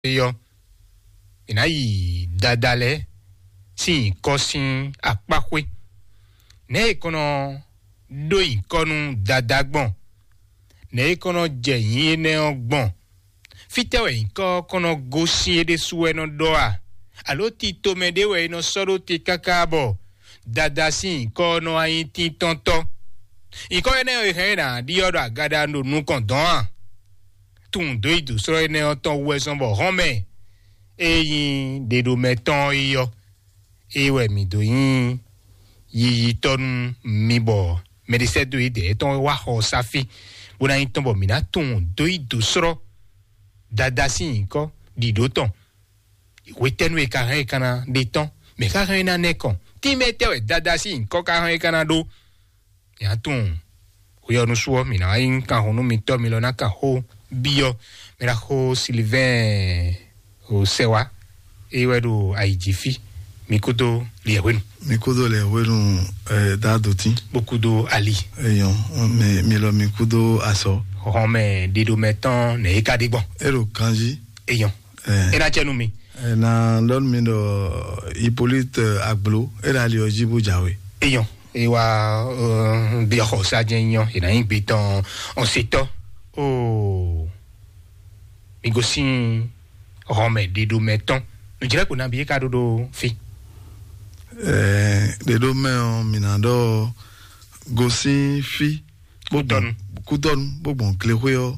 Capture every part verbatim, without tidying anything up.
yo inayi dadale si kosin apakwe ne kono do ikonu dadagbon ne kono jeyin ne ogbon fitewe inko kono gosi ede sueno doa alo ti tomede we no soro ti kakabo dada si kono ayin ti tonto iko ene ehena di odo agada no nu kondon tun do idu so ene oton we sonbo home eyin de do meton iyo ewe mi do yin yi ton mi bo medise do ide ton wa ho safi bona yin ton bo mi na tun do idu so dada si ko di do ton we tenwe ka he kana de ton me ka he na neko ti metewe dada si ko ka he kana do ya tun huyo no suo mi na yin ka hono mi to mi lo na ka ho bio mera ho Sylvain o sewa ewe do aijifi mikodo liewenu mikodo liewenu eh dadoti bokudo ali eyon me mi lo mikodo aso home dido meton ne ikadigbo ero kanji eyon eh ena chenu mi na lon mi do Hippolyte Agbo era li ojibo jawe eyon ewa uh, bi ho sa jenyon ina yin biton on seto o migosin home dido meton nous dirait qu'on a bien cadeau do fi eh de do men minando gosin fi Kudon Kudon bon cléro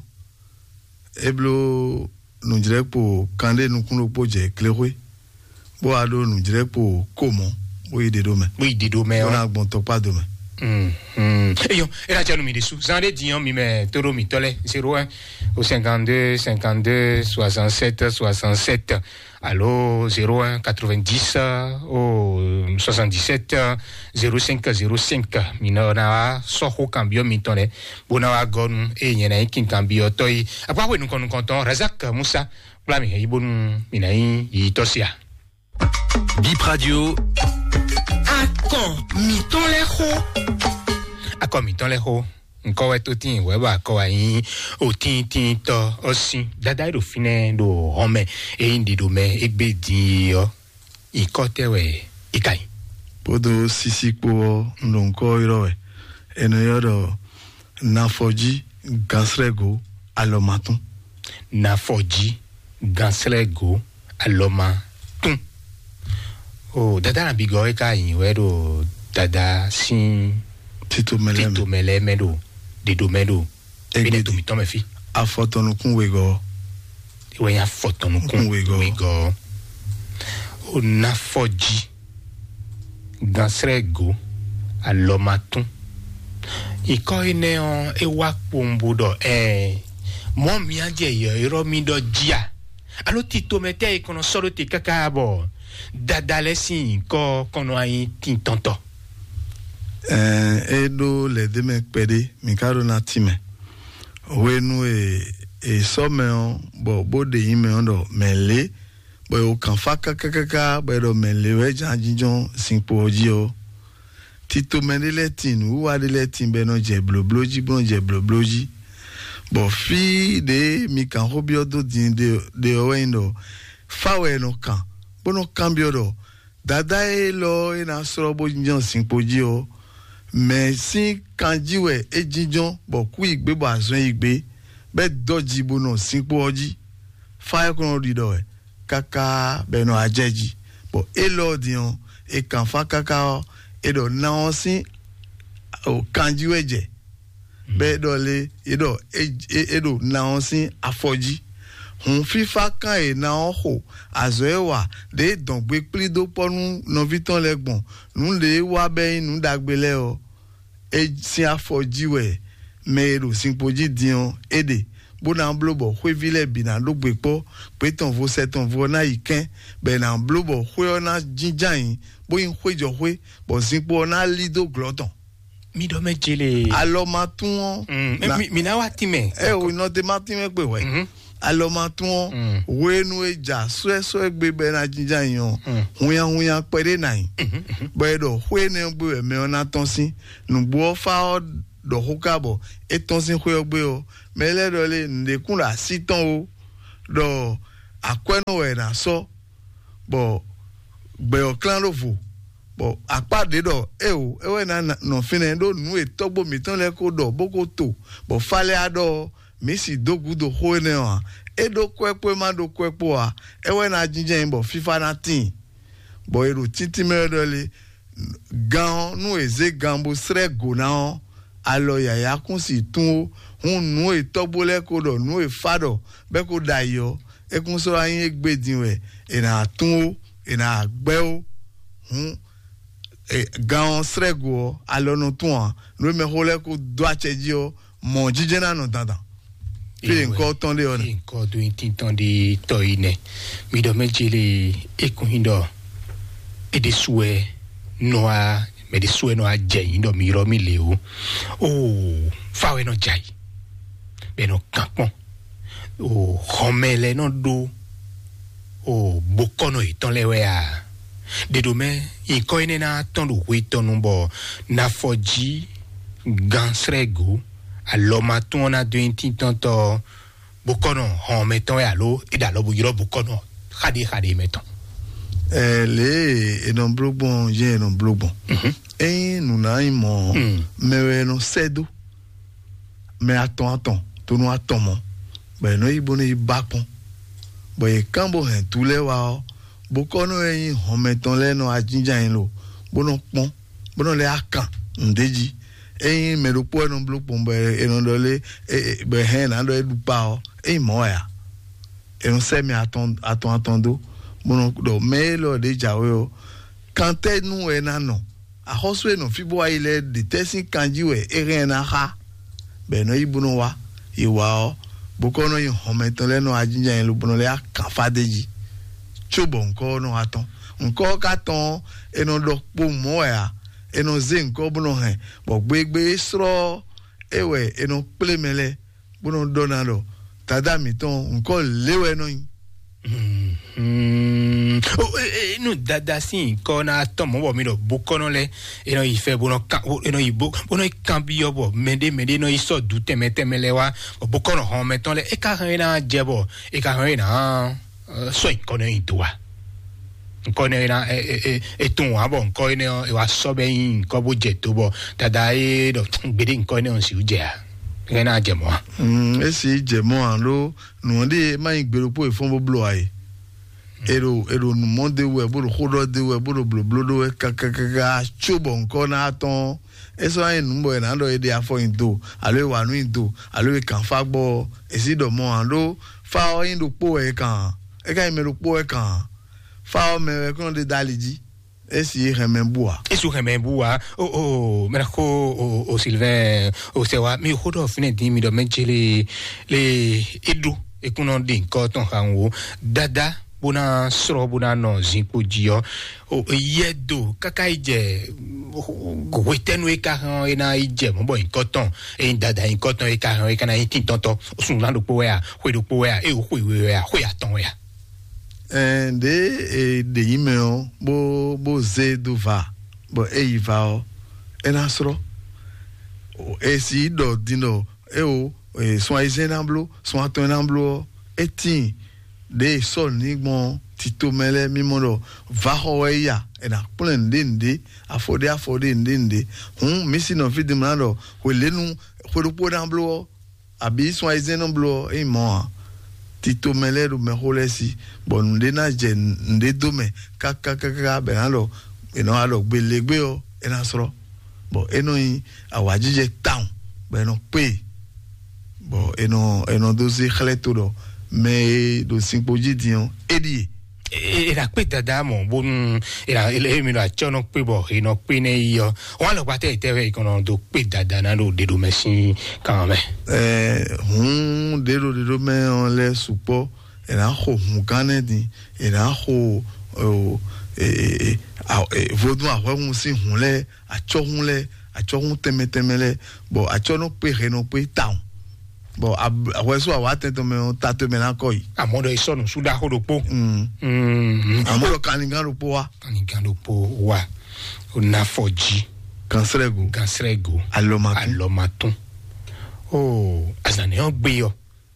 eblo nous dirait pour kande nous kuno projet cléro bo ado nous dirait pour comment oui de do men oui de do men on a bon to pas demain hum hum eyo era chanu mi desu zande dion mi me toro mi tole zéro un au cinquante-deux cinquante-deux soixante-sept soixante-sept allo zéro un quatre-vingt-dix au soixante-dix-sept zéro cinq zéro cinq minona soho cambio mi tole bona gon e nyena kin cambio toy apa we nous kon konton Razak Moussa plami e bon minai yi tosia Bip Radio Akon mi ton le ho Akon mi ton le ho nko we to tin we ba ko ayin o tin tin to osin dada do fine do home e indi do me egbe di yo ikote we ikai podo sisipo ndonko irowe eno yodo nafoji gasrego alomatun nafoji gasrego alomatun oh dada na bigo e kai we do dada sin tito meleme tito meleme do de domedo bine do mi to me fi afotonu kunwego we ya fotonu kunwego wego o nafoji gasrego alomatun iko ine on e wa pombudo eh mo mi aje yo iro mi do jia alo tito mete ikono soro ti kakabo dadale si ko kono ayi tin tonto eh edo le deme pede mi karo na time wenu e e some on bo bode yime on do mele bo o kan fa kakaka bo do mele we janjijon sinpo oji o tito menele tin wa de le tin be no je blobloji bon je blobloji bo fi de mi kan hobio do din de de owendo fa we no kan bo no cambio do dada e lo ina soro bo jinjon sinpo ji o mais si kanjiwe ejijon bo ku igbe bo azun igbe be doji bo no sinpo oji fa ekun rido e kaka be no ajeji bo elo dion e kan fa kaka e do na on sin o kanjiwe je be do le e do e do na on sin afoji hun fifa kan e na on ho azo e wa de don gbe pli do ponu no viton legbon nu le wa be nu dagbele o e si afojiwe mero sinpoji dion ede bona blobo hwevile bina lo gbepo pe ton vo seton vo na iken be na blobo hwe na jinjan bo yin hwejo hwe bo sinpo na lido gloton mi do me jele alomatun mi mi na wa time e o no de matime pe we alomatun wenu eja so so egbe be na jinjan yon hunya hunya pere nai bo do hwe ne gbe me ona tonsin nu bo fa do hokabo e tonsin hwe ogbe o mele do le ndekun la siton o do akweno we na so bo gbe o clan lo fo bo apade do e o e we na no fine do nu e togbo mi ton le ko do boko to bo fale ado mi si dogu do ho ne o e do kwepo ma do kwepo a e we na jinje bo fifa na tin bo eru titi me do le gan nu eze gambo sre go na alo ya ya kun si tun hun nu e togbo le ko do nu e fado be ko dayo e kun so ayin egbedin we e na tun e na gbe o hun e gan sre go alo no tun nu me ho le ko do acheji o mo jije na no dandan fi nko ton le ona nko do tinton di toine mi do mejele ekun hindo e de souhait no a me de souhait no a jey ndo mi ro mi le o o fa we no jai be no kampon o homele no do o bokono iton le we a de do me iko ine na ton do we ton bo na foji gansrego aloma ton na twenty tonto bokono hon meton e alo e da lo bu yiro bokono khadi khadi meton eh le e non blogbon je non blogbon eh nous na imo me no sedo me aton aton to no aton mo be no ibo ni bakon bo e kambo hen tule wa bokono e hon meton le no ajinja yin lo bono pon bono le akan ndeji e me do po no blogbon be e no dole e be hen na do e du pa o e mo ya e no se me aton aton aton do mono do melo de jawe o kante nu e na no a hoswe no fibo wa ile de tesin kanji we ere na ha be no ibuno wa iwa o bokono yin hometon le no ajinja yin lu bono le akan fadeji chobo nko no aton nko ka ton e no do po mo ya e no ze nko bono hen bo gbegbe sro ewe e no plemele bono donalo tadami ton nko lewe no yin Mm. Oh, eh, eh, no dada si kona tomo bo mi do bokono le e no ife bono ka e no ibo bono cambio bo mende mende no iso dute mete melewa bokono ho meton le e ka rena jebo e ka rena so ikono itua kono ina e e e tun abo ko ine e wa so be yin ko bo jeto bo dada e do gbede ko ine on si uje a rena jemo mm esi jemo an lo no de ma igbero po e fon bo blo ai ero ero no monde we bo khodo de we bo blo blo do ka ka ka chobo nko na ton eso ai numbo e na do e de afo indo alo wa nu indo alo e kan fa gbo esi do mo an lo fa o indo po e kan e ka me lo po e kan fa o me ko de daliji esi remembua esu remembua o o me ko o o Sylvain o sewa mi khodo fine di mi do menjele le edu e kuno din ko ton hanwo dada bona sro bona no zinko jio o yedo kaka ije go wetenu e ka han e na ije mo bo inkoton e dada inkoton e ka han e kana tin tonto o sun lando po ya hwe do po ya e o hwe we ya hwe aton ya eh de e de email bo bo ze do va bo e iva o e na sro o e si do dino e o e so aizen amblo so aton amblo e tin de so ni gbon tito mele mimodo va ho ya e na plan dinde afode afode dinde hun misi no fit demando ho lenu ho do po amblo abi so aizen amblo e mo tito mele do me holesi bon de na je nde do me ka ka ka ka be alo e no alo gbelegbe o e na soro bo eno yin awajije town be no pe bo eno eno do si khleto do me do simpoji dion edi e la pe dada mo bon e la ele mi la chono pe bo e no pe ne yo o lo pa te te ve kono do pe dada na do de do mesin quand même eh hun de do de do me on le supo e la ho hun kanedi e la ho o e e vodo a hun si hun le a cho hun le a cho hun teme teme le bo a cho no pe re no pe town bo aweso awa tento me tato me na koi amodo iso no suda ho do po mm mm amodo kaninga do po wa kaninga do po wa na foji kansrego kansrego alomatun alomatun oh azane o gbe yo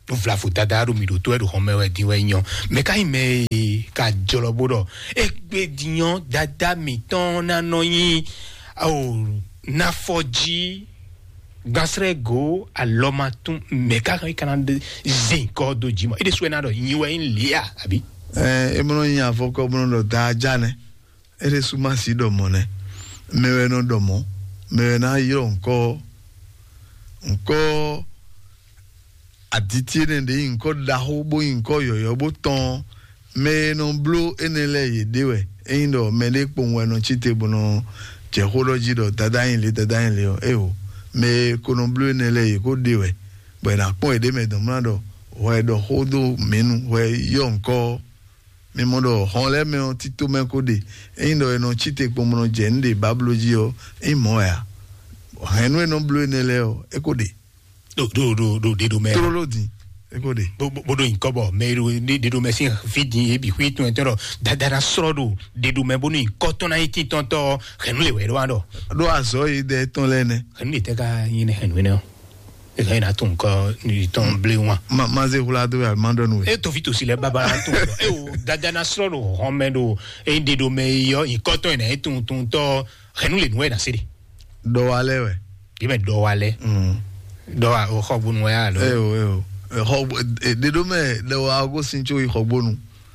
no flafo dada ro mi do to e do home we di we yan me ka me ka jolo bodo e gbe diyan dada mi ton na no yin o na foji gasrego alomatun me ka kan de zin ko do jima e de so na do yin we in lia abi eh e mo yin afoko mo do da jane e de suma si do mo ne me we no do mo me na yo nko nko atitire de nko da hobo nko yoyo bo ton me no blo enele ye dewe eindo me le pon we no chite bo no jehology do dada yin le dada yin le o e o me kono blo enele ye ko dewe bo na pon e de me do mrado we do hodo menu we yo nko me mo do hon le me o tito me ko de eindo e no chite pon mo no jende babloji o e mo ya henwe no blo enele o e ko de do do do do de do me toro lodi e ko de bo bo do inkobo me do de do me sin fidi e bi hwitu entero dada na srodo de do me bo ni koto na iti tonto henu le we do ando do aso yi de ton lene henu le te ka yin henu ne e ga ina tun ko ni ton ble wa ma ma ze hula do ya mandon we e to fito si le baba na tun e o dada na srodo homedo e de do me yo ikoto ina tun tun to henu le we na siri do wale we ibe do wale mm do a o khobun we alo e o e o e ho de do me do wa go sincho i khobonu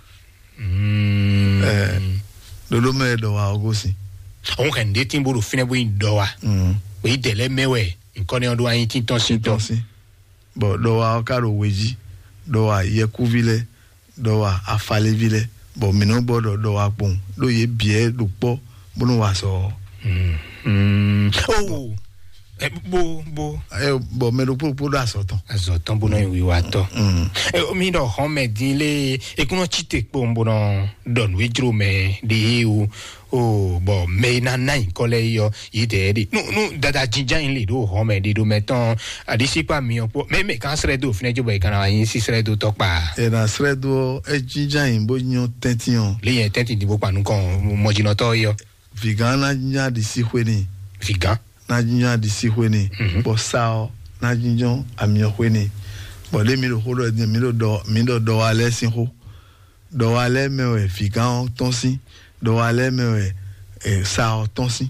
mm eh do do me do wa go sin on kan de tin bo do fine bo in do wa mm we dele mewe nkoni on do ayin tin ton sin ton si bo do wa ka ro weji do wa ye ku vile do wa afale vile bo mi no gbodo do wa pon lo ye bie do po bo no wa so mm mm oh e bo bo e bo me do po po da so ton azo ton bo no wi wa to mm e mi do hon me din le e kuno chite po mbo no don we jro me de o o bo me na nine kole yo ide de no no dada jinja in le do hon me de do meton adisi pa mi opo me me kan sre do fine jo be kan yin si sre do to pa e na sre do e jinja in bo nyon tention le yen tenti di bo pa nu kon mo jino to yo vegan na jinja di si hweni figan na jinja di si hweni bo sao na jinjon ami hweni bo le mi lo ho do mi lo do mi do do ale sin ho do ale me we vegan ton si do ale me we e sao ton si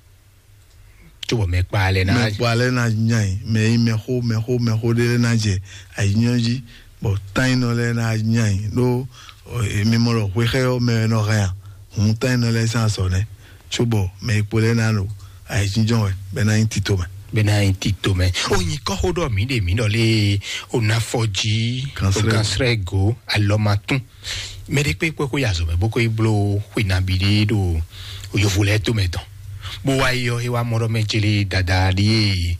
to bo me pa le na me pa le na jinja me me ho me ho me ho de na je ai nyonji bo tan no le na jinja do mi mo lo we he o me no rien un tan no le san so ne chubo me pole na no ai jinjon we be na intito me bena intito me onyi ko hodo mi de mi no le ona foji o kansrego alomatun me de pe ko ya zo me boko iblo kwina bidi do o yo vole to meton bo wa yo e wa moro me jili dada di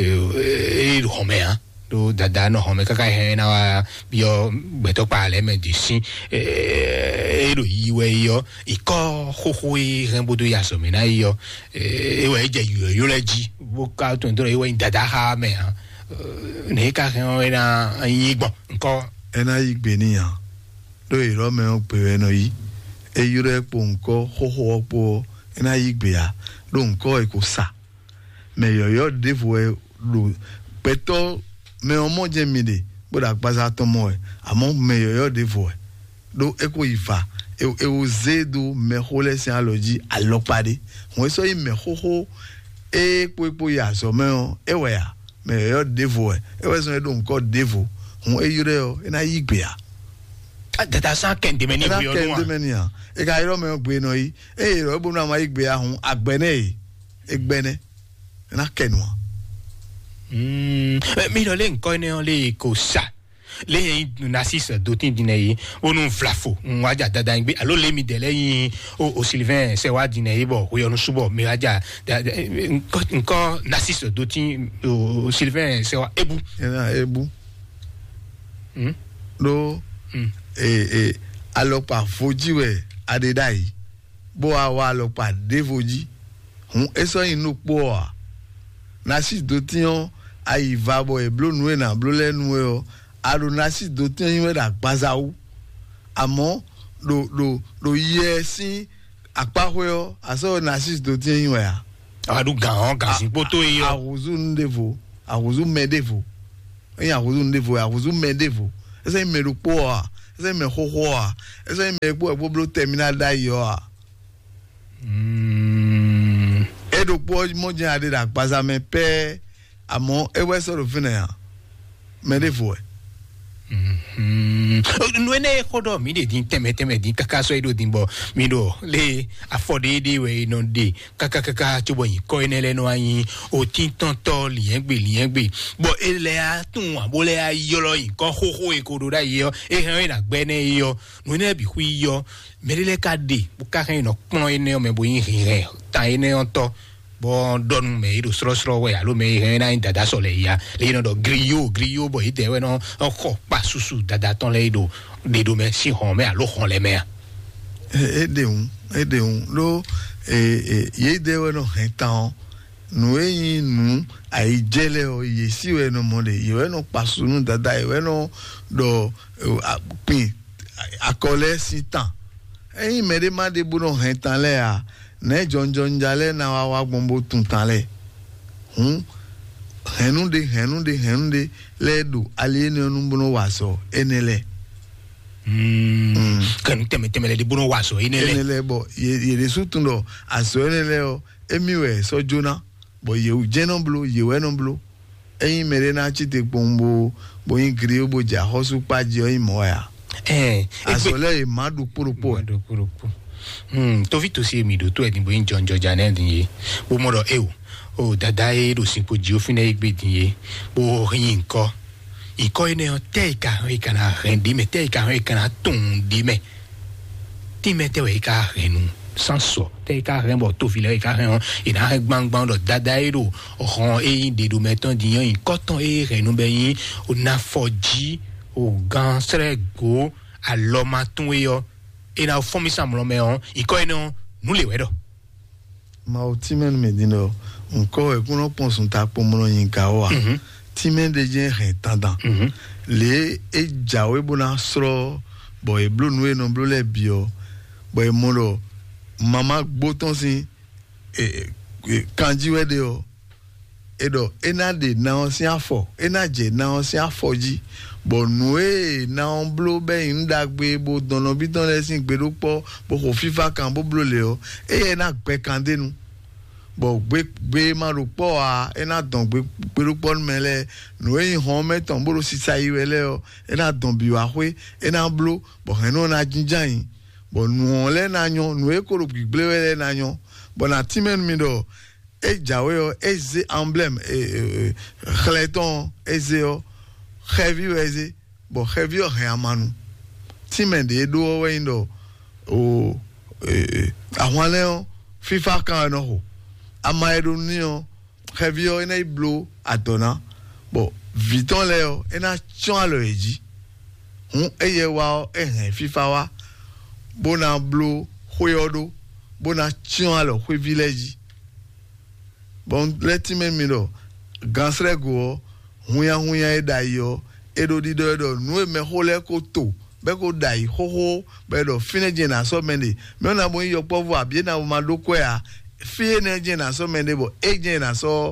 e e home ha do dada no home kaka he na wa bio beto pa le me di si e do yiwe yo iko hoho e rembo do ya so me na yo e we je yo yo leji bo ka to ndo e we dada ha me ha ne ka he o na yigbo nko e na yigbe ni ya do e ro me o pe no yi e yure po nko hoho po e na yigbe ya do nko e ko sa me yo yo devo e lo peto me omo je mi de bo da gbaza to mo e amo me yo yo devo e do e ko ifa e e o zedo me hole sin aloji alopade won so yi me hoho e po po ya so me o e we ya me yo yo devo e e we so e do nko devo won e yure o e na yigbe ya dada san kende me ni e na yo kende me ni ya e ka iro me gbe no yi e ro bo na ma yigbe ya hun agbene yi egbene e na kenwa mm mi do le nko ne o le ko sa le yin nasis do tin dine yi onu flafo nwa ja dada ngbe alo le mi de le yin o o Sylvain se wa dine yi bo o yo nu subo mi aja nko nko nasis do tin o Sylvain se wa ebu e na ebu mm do mm e e alopa foji we adedai bo awa alopa devoji hun eso inu po a nasis do tin ai va bo e blo nu e na blo le nu e o aro nasis do tin yin we da gbazawu amo lo lo lo ye sin apahwe o aso nasis do tin yin we a adu gan gan sin poto yi o awuzu ndevo awuzu medevo en ahuzu ndevo ahuzu mendevo ese me rupo a ese me hoho a ese me po po blo terminal da yo a mm e do po mo je ade da paza me pe amo e we so do fina ya mendevo Mm. No ene kodo mi de din teme teme din kaka so edo din bo mi do le afode de we no de kaka kaka to bo yin ko ene le no ayin o tin ton to li en gbe li en gbe bo ele a tun wa bo le a yo lo yin ko ho ho e ko do da yo e han na gbe ne yo no ene bi hu yo me le ka de bu ka kan no pon ene o me bo yin re ta ene on to bon don me ido sro sro we alo me he na dada so le ya le no do griot griot bo ite we no ko pa susu dada ton le ido de do me si hon me alo hon le me e de un e de un lo e ye de we no hentan no e nu ai jele o ye si we no mo de ye we no pa sunu dada ye we no do pin akole si tan e me de ma de bu no hentan le a ne jonjon jale na wa wa gbombo tuntale hun henu de henu de henu de le do ali ne onu buno waso enele mm kan teme teme le di buno waso enele enele bo ye ye de sutundo aso enele o emiwe so jona bo ye u jeno blo ye we no blo eyin mere na chite pombo bo yin gri obo ja hosu paji o imo ya eh aso le madu purupo madu purupo Hmm, to vito si mi do to e din bo in John Georgian din ye. Bo mo do e o. O dada e do sin po ji o fina igbe din ye. Bo yin ko. Iko ene o te ka e kana rendi me te ka e kana ton di me. Ti me te we ka renu. Sans so. Te ka ren bo to file e ka ren. E na gbang gbang do dada e do. O ron e yin de do meton din ye. Yin koton e renu be yin. O na foji. O gan sre go. A lo matun e yo. E na fomi samlo me on iko eno nu le wedo ma o timen me dino nko e kuno ponsun ta pomono yin ka wa timen de jen ren tandan le e jawe bona sro boy blue nu e no blue le bio boy molo mama gboton si e kanji we de o edo ena de na on si afo ena je na on si afoji bo noe na on blo be ndagbe bo dono bi don lesin gbe lo po bo ko fifa kan bo blo le o e na gbe kan de nu bo gbe gbe ma ro po a e na don gbe gbe lo po mele noe yin hon meton bo lo si sai wele o e na don bi wa hwe e na blo bo hen no na jinjan yin bo nu le na yan noe ko ro gbe wele na yan bo na timen mi do e jawe o eze emblème e khleton eze o heavy eze bo heavy o hamanu timende do we ndo o eh awale o fifa kan no ho amaedo ni o heavy o ina blo atona bo viton le o ina chon lo eji hun eye wa o eh fifa wa bona blo hoyodo bona chon lo ho village bon let me me do gansre go hunya hunya e dai yo edo di do do nu me hole ko to be ko dai ho ho be do fineje na so mende me na bo yo povu abie na ma do ko ya fineje na so mende bo eje na so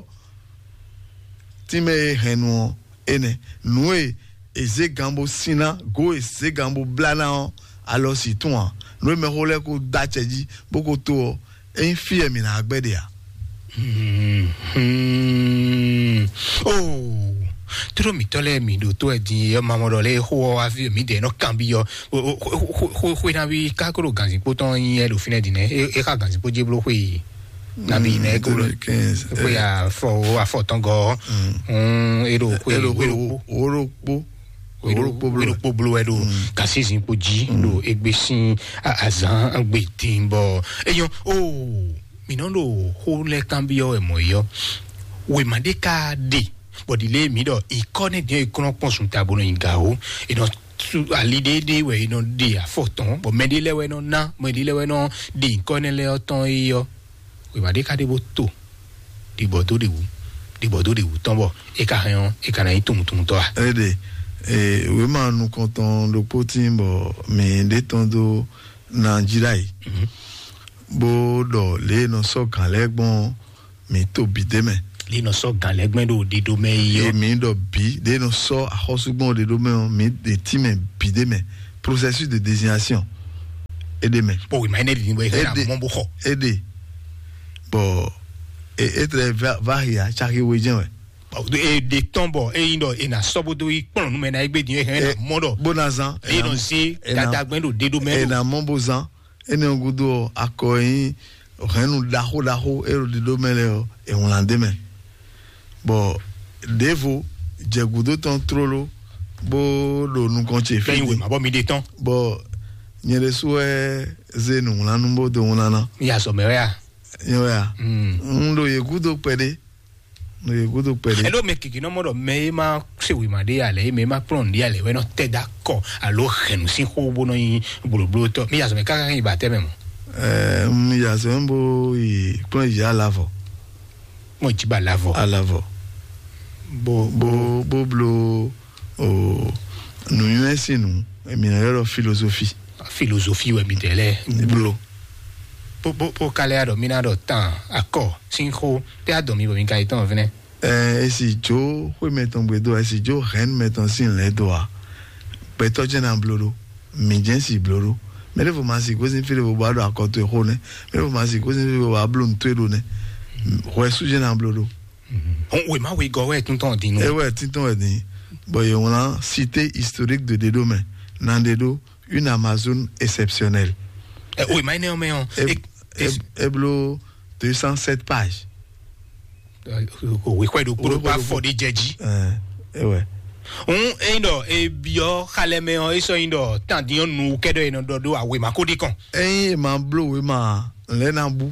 time henu ene nu e eze gambo sina go eze gambo blana alo si tun nu me hole ko dacheji boko to en fie mi na agbede ya. Hmm. Hmm. Oh. Tro mi tole mi do to e di yo mamoro le ho avi mi de no cambi yo. Ho ho ho na bi ka ko ganzi poton yin e lo fine di ne. E ka ganzi po je blo hui. Na bi ne ko ko ya fo a fo tongo. Hmm. E do ko e do oropo. Oropo blo oropo blo e do kasi sin po ji do egbesin azan agbe timbo. E yo oh. Minondo ho le cambio e moyo we madeka de bodile mi do ikone de ikono pon sun tabono ingao e no alide de we no de afoton bo medile we no na medile we no de ikone le oton iyo we madeka de boto di bodo de wu di bodo de wu tombo e ka han e ka na itum tum to a ede e we ma nu konton lo potimbo me de tondo na jirai bo do le no so kan legbon mi to bideme les no so gan legmen do de do me yo e mi do bi de no so a hosugbon de do me mi de ti me bi de me processus de désignation et de me po we mine ni bo e na mo bo ho et de bon et et varia chaki we jen we e de tombo e indo e na so bo do i pon nu me na egbe din e na mo do bonazan e no si dada gben do de do me e na mo bozan e ne ngudo akoyin renu daho daho e de do me le e on landeme bon devo je gudo ton trolo bo do nu konche fi we ma bo mi de ton bon nyere suwe zenu la numbo do unana ya so me ya yo ya mm ndo ye gudo pede no ye gudo pede e lo me kiki no modo me ma se we ma de ale me ma pron di ale we no te d'accord alo genu sin ho bo no yi bulu bulu to mi ya so me kaka yi ba te me mo eh mi ya so mbo yi pon ya lavo mo ji ba lavo a lavo bo bo bo blo o nu yesi nu e mi na philosophie philosophie we mi tele blo po po po kale ado mi na do tan accord sin ho te ado mi bo mi kai ton vene eh e si jo we meton bredo e si jo ren meton sin le doa pe to je na bloro mi jen si bloro me le ma si ko sin file bo ba do akoto e ho ne me le ma si ko sin file bo ba blo ntu do ne we su je na bloro on we ma we go we tout ton di no e we tin ton e ni bo yo la cité historique de Dedome nan Dedo une Amazone exceptionnelle e we ma ne o me on e blo deux cent sept pages we kwa do pro pa for de jeji eh e we on indo e bio khale me on so indo tan di on nu kedo ino do do awe ma ko di kon e ma blo we ma le na bu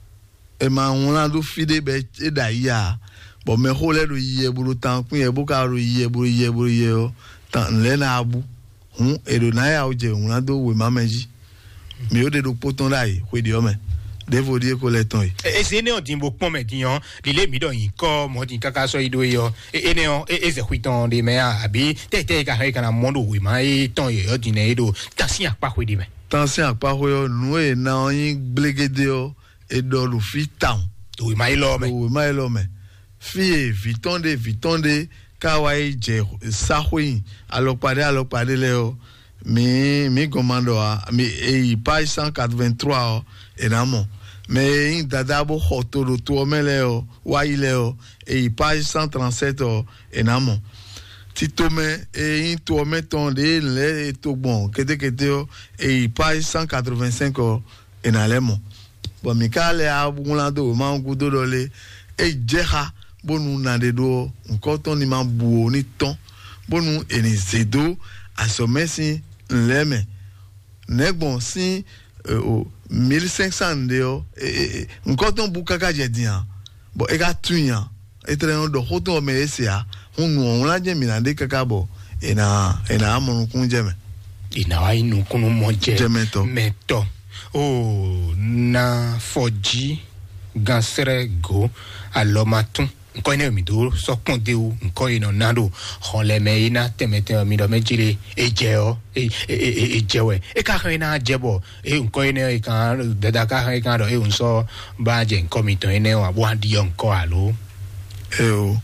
e ma won do fide be e da ya bo me ho le do ye bulu tan kun ye bu ka ro ye bulu ye bulu ye o tan le na bu hun e do na ya o je won do we ma meji mi o de do poton dai we di o me devo die ko le ton e se ne on din bo pon me diyan li le mi do yin ko mo din kaka so ido yo e ne on e ze huiton de me abi te te ka he kana mo do we ma e ton yo din e do tansi apa we di me tansi apa yo nu e na yin blegede o e do lu fi town do we ma e lo me we ma e lo me fi vitonde vitonde kawai je sahwin alopade alopade le o mi mi commando a mi e page cent quatre-vingt-trois e na mo mais in dada bo hotoro to mele o wa ile o e page cent trente-sept o e na mo tito me e in to me ton de le to bon kete kete o e page cent quatre-vingt-cinq o e na le mo bo mi kale a bulando ma ngudo do le e jeha bonu na de do nko ton ni ma bu ni ton bonu e ni zedo asomesi nleme negbon si o mille cinq cents de o nko ton bu kaka je dia bo e ga tunya e tre no do hoto me esia hunu on la je mi na de kaka bo e na e na amonu kun je me ina wa inu kunu mo je Jemeto. meto o na foji gansere go alomatun nko ene mi do so ponde o nko ina nado hon le me ina temete mi do mejire eje o e e ejewe e ka kan ina jebo e nko ene e kan dada ka kan kan do e unso ba je nko mi to ene o abo adi nko alo e o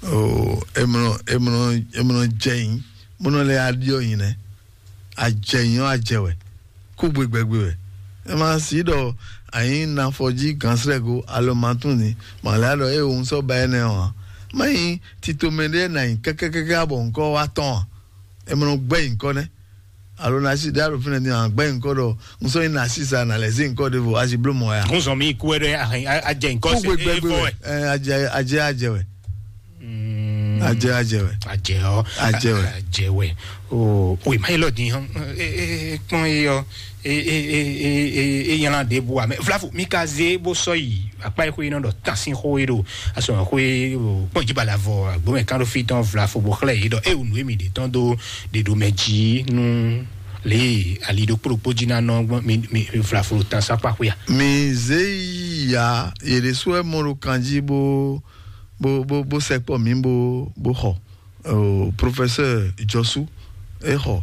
o emno emno emno jein mono le adio yin ne a jein o a jewe ku gbegbegbe e ma si do ayin na foji gansrego alomatuni malado e un so ba ene o mai titomede na kekekeke abo nko wa ton e mo gbe nko ne alo na si daro fina ni gbe nko do nso ina sisa na le zin nko de vo aji blo mo ya nso mi ku ere a je nko se e fo eh aje aje ajewe aje ajewe aje o ajewe ajewe o o mai lo din e e pon yo e e e e yana de bo me vlafu mi kaze bo so yi apa e ko ina do tansin ho ero aso ho e pon ji balavo agbo me kan do fiton vlafu bo khle yi do e unu mi de ton do de do meji nu le ali do propoji na no mi mi vlafu tan sa pa ya mi ze ya e de so e mo kanji bo bo bo bo sekpo mi bo bo ho o professeur Josu e ho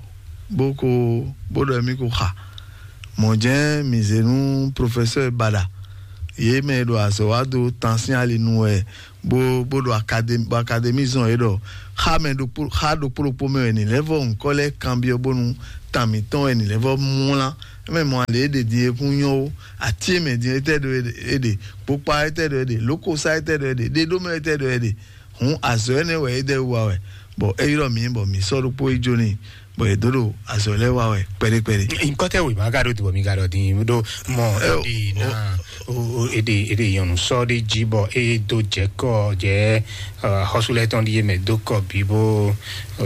boko bo do mi ko ha mon jen mi zenu professeur Bada ye me do aso wa do tension ali nu e bo bo do academy bo academy zon e do ha me do pour ha do pour pour me ni level on kole cambio bonu tamiton ni level mula me mo ale de die kunyo ati me die te do e de popa te do e de local site te do e de de do me te do e de hun aso ne we de wa we bo e ro mi bo mi so do po ijo ni bo e do aso le wa we pere pere nǹkan te we ma ga do ti bo mi ga do din do mo di na o e de e de yon so de jibo e do je ko je hosule ton di me do ko bibo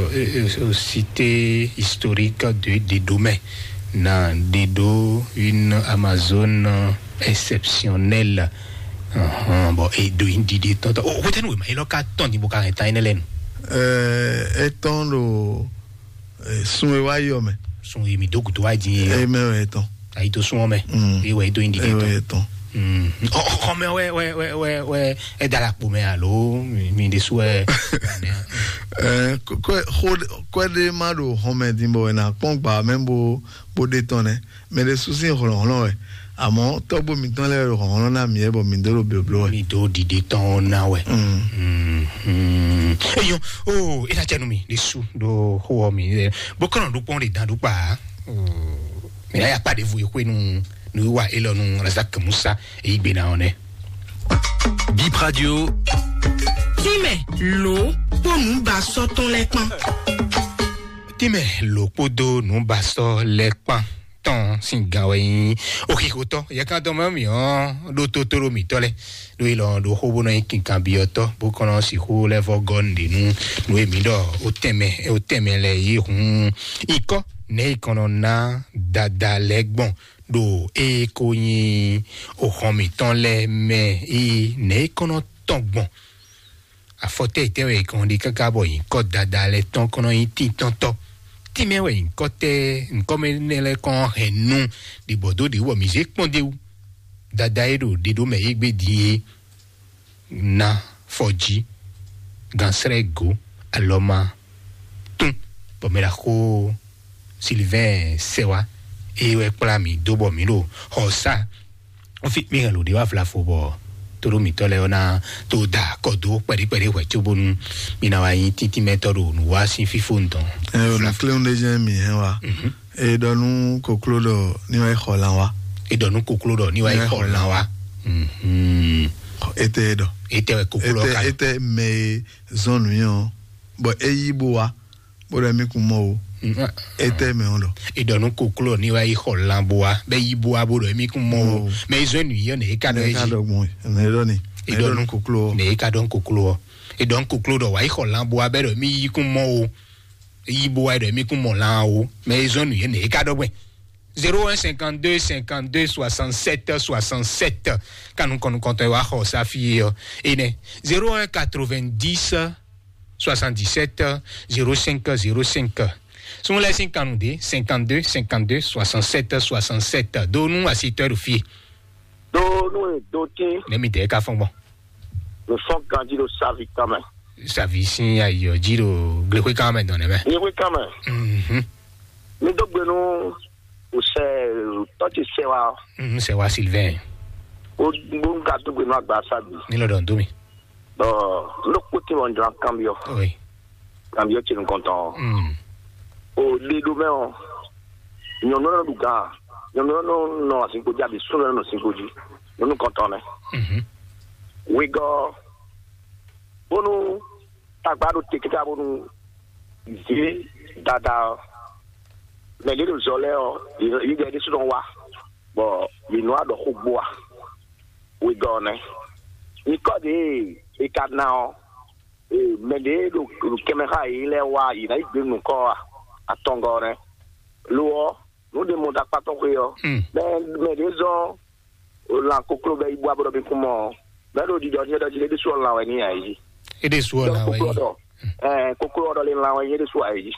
cité historique de des domaines na des do une Amazon exceptionnelle uh-huh. Bon et do indi di to o ko tenu ma ilo ka ton di bo ka ta ene len eh eton lo sun e wa yo me sun e mi do ku to wa di e me eton ai to sun me e we do indi di to eton mm oh mais ouais ouais ouais ouais ouais et dans la pomme allo mi de souhait euh quoi quoi de mado home dimbo na pompa membo bo de tonne mais les soucis rolon rolon amo to bo mi ton le rolon na mi e bo mi do lo blo mi do di de ton na we mm mm e yo oh e la tenu mi de sou do ho mi bo kan do pon de dan do pa mais il y a pas de vous quoi nous nous wa elo nous Razak Moussa et Ibena on est Bip Radio Time lo po nu ba so ton le pan Time lo po do nu ba so le pan ton singawe okikoto ya kan to mami on do totoro mi tole do ilo do hobo no kin kan bioto bo kono si ho le vogon di nu nu e mi do o teme e o teme le yi hun iko ne kono na dada legbon do e koyin o homi ton le me e ne kono tongbon a fote te we kon di kakabo yin ko dada le ton kono yin ti tonto ti me we yin ko te nkome ne le kon henu di bodo di wo mi je ponde u dada edo di do me igbe di na foji gansrego aloma tun bo me la ko Sylvain Sewa e we plami do bo mi lo hosa o fi mi lo di wa fla fo bo toro mi tole ona to da kodo peri peri we chobonu mi na wa yin titi metoro nu wa sin fifondon e o na cleon de jen mi he wa e donu koklodo ni wa kholan wa e donu koklodo ni wa kholan wa mhm ete do ete we koklodo ka ete me zone yon bo e yibo wa bo re mi ku mo ete me ondo e donu koklo ni wa kholan boa be yibo abodo mi ku mo me zone yon e ka do e ka do mo ne do ni e donu koklo ne ka don koklo e don koklo do wa kholan boa be do mi ku mo yibo wa do mi ku mo lan o me zone yon e ka do gbe zéro un cinquante-deux cinquante-deux soixante-sept soixante-sept quand nous comptons wa ho sa fille et ne zéro un quatre-vingt-dix soixante-dix-sept zéro cinq zéro cinq sont les cinquante-deux cinquante-deux cinquante-deux soixante-sept soixante-sept do nous à six heures fille do nous doté ne mi te ka fon bon le fond grandi le savi quand même sa vie si ayo jiro gre quand même donne mais oui quand même mhm mais donc nous o c'est toi tu sais wa mhm c'est wa Sylvain o bon gâteau que nous agba sabi ni lo don do mi bon le côté on doit cambio oui cambio tu nous content mhm o le do me on non non du ga non non non non cinco dia bi solo no cinco di non nous content né mhm we go bonu tagbado tikita bonu zi dada mais les oleo il y a des choses wa bon il noir de hoboa we go né ni ko de e kadna e mais de do caméra il est wa il a eu nous ko atongo né lo no de monta pa ton yo mais mais des gens la koklo be ibo abodo be kumo mais do di do di do di so la wa ni ayi e de so la wa eh koklo do le la wa ni de so ayi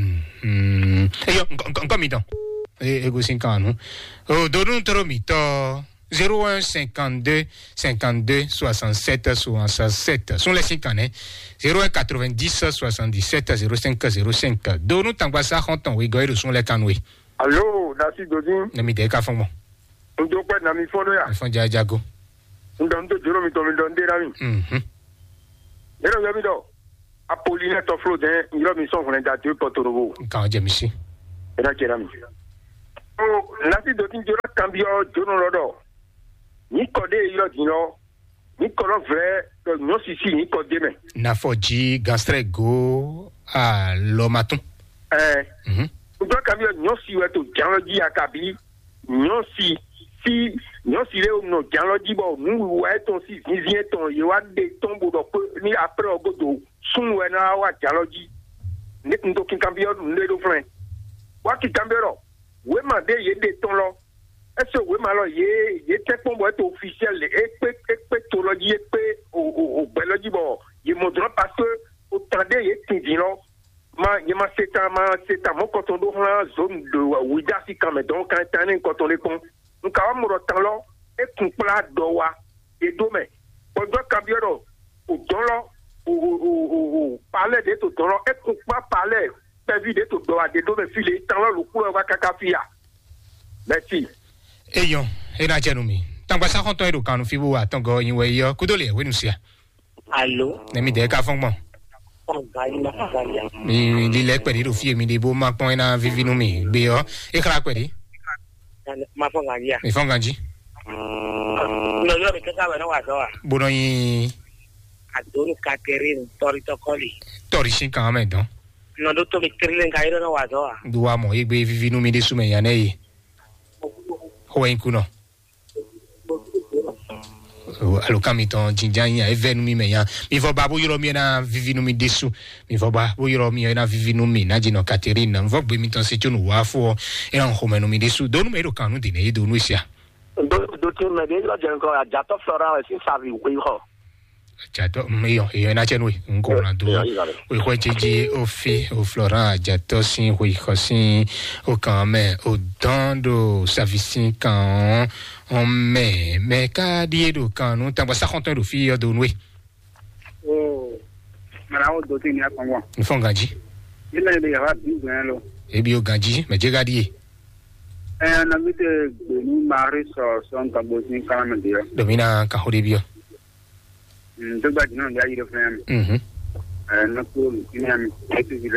mm e yo encore mi temps e go cinquante oh do non tro mi to zéro un cinquante-deux cinquante-deux soixante-sept soixante-sept sont les cinq années zéro un quatre-vingt-dix soixante-dix-sept zéro cinq zéro cinq do nous tangwa sa honton we go e sont les canoué allô nasi dodin ne mi de ka fon bon ndo kwa na mi fono ya fon ja jago Ndonto joro mi to mi donde rami. Mhm. Ero yo mi do. Apolline to flo den, iro mi son flen da tu potorobo. Kan jemisi. Era kerami. O nati do tin joro cambio jono lodo. Ni kode iro dino. Ni koro vrai to no sisi ni kode me. Na foji ganstre go a lo maton. Eh. Mhm. Do cambio no si weto janloji akabi. No si si no si le no janloji bo nu weto si nizien ton ye wa de tombo do ni après ogodo sun we na wa janloji. Ni ndo kin cambio ne do flen. Wa ki cambio we ma de ye de ton lo. Est-ce que we ma lo ye ye te pombo est officiel e pe e pe to lo ye pe o o o beloji bo ye modron parce que o tande ye tindi lo ma ye ma seta ma seta mo koton do la zone de wida si quand même donc quand tane koton le pon nous ka mo tan lo e kun pla do wa e do me o do cambio o don lo o o o o parler de to don lo e kun pa parler pe vi de to do wa de do me file tan lo lu ku wa kaka fia merci. Eyon, ena chenumi. Tangba sa konton edo kanu fibu wa tongo yinwe yo kudole wenusia. Allô. Nemi de ka fongbon. Mi li lek pedi do fie mi de bo mak pon ena vivinu mi be yo. E kra pedi. Ma fonganji. Mi fonganji. No yo me kaka wa no wa so. Bono yi Adonu Catherine Torito Koli. tori shin kan me don. No do to mi Catherine ga iro no wa so. Duwa mo igbe vivinu mi de sume ya nei. Ho inkuno. Alo kamiton jinjan ya evenu mi meya mi vo ba bo yoro mi na vivinu mi desu mi vo ba bo yoro mi na vivinu mi na jino Catherine na vo gbe mi ton se tunu wa fo e ran ho menu mi desu donu me ro kanu de ne do nu sia do do tin me de lo jen ko ajato flora we sin savi we ho jato me yo e na chenu nko na do we ko jeje o fi o flora jato sin we ko sin o kan me o dando service kan on me me ka die do kan nu tangba sa konton do fi yo do nu oh mara o do tin ya konwa fonganji ile ile ya bi gben lo ebi o ganji me je gadi eh na mi de ni mari so son ka bo sin kan me de domina ka hode bio mm to ba dino ya ire fam mhm eh na ko ni am eti vile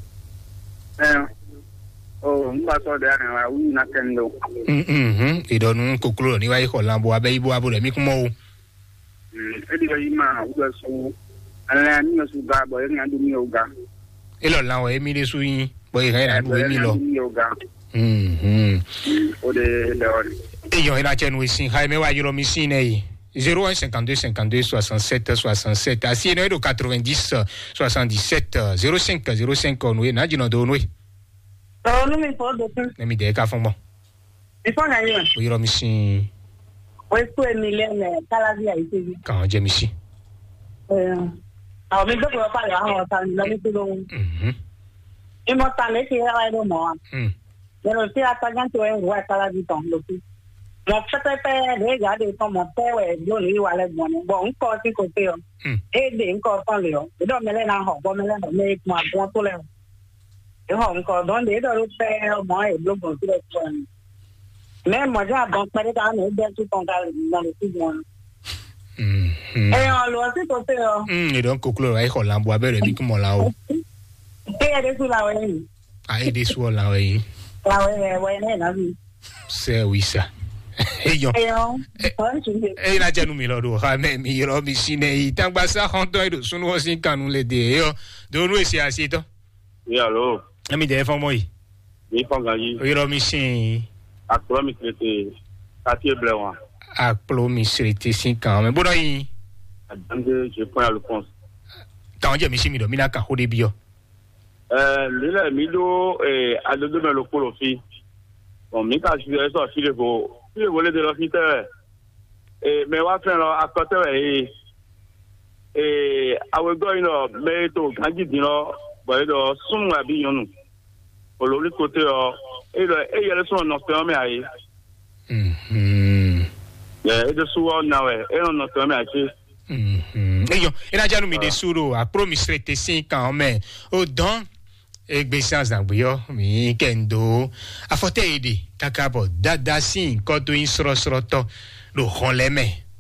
eh oh mba so de na wi na kendo mhm idonu kokuro ni wa iko lambo abe ibo abo re mi kumo o mm edi ga ima u ga so ala ni so ga bo ni andu mi o ga elo lawo emi de su yin bo ire na du emi lo mhm o de de o eyo ina chenu isin ha me wa yoro mi sin nei zéro un cinquante-deux cinquante-deux soixante-sept soixante-sept asi no edo quatre-vingt-dix soixante-dix-sept zéro cinq zéro cinq no na jino do no oh no me puedo decir na mi de ka fon bon e fon ga yo o yoro mi sin o esto Emilienne kala dia ite kan je mi si eh a mi do ko pa ya ho ta ni la mi to mhm e mo ta le que era do mo mhm pero si ata ganto en wa kala di ton lo ti la fete pe de ga de to mo pe we lo ni wa le bon bon ko ti ko pe o e de ko pa le o do me le na ho bo me le me ma bo to le e ho ko don de do pe mo e lo bon ti le ko me mo ja bon pe da ne de tu ton ga na le ti bon mhm e o lo ti ko pe o mhm e don kokuro ra iko lambo abere mi kumo la o e de su la we a e de su la we la we we ne na mi se wisa eyo e na jenu mi lo do ha me mi ro mi sine yi tangba sa honto e do sunu o sin kanu le de yo do nu esi asito oui allo mi de fon mo yi mi fonganji o ro mi sin akro mi trete quartier blewan akplo mi srete sin kan me bodo yi adande je prends le réponse kan je mi si mi do mi na kan ho de bio euh le mi do eh adodo me lo ko fi bon mi ka ju eso fi le bo le volé de l'officier et mais wa fait à côté et et awe go ino me to ganji dino bo do sun abi yonu olori côté o e lo e yele so no pe me ayi mhm e de suwo na we e no pe me ayi mhm eyo ina janu mi de suro a promise te sin kan me o don egbe sans d'agbo mi kendo afote ide kakabo dada sin ko to in sro sro to lo ron le me